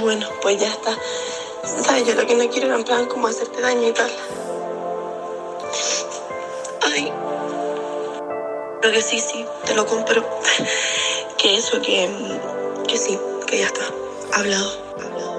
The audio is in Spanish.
bueno, pues ya está. Sabes, yo lo que no quiero era en plan como hacerte daño y tal. Ay, creo que sí, te lo compro. Que eso, que sí, que ya está. Hablado.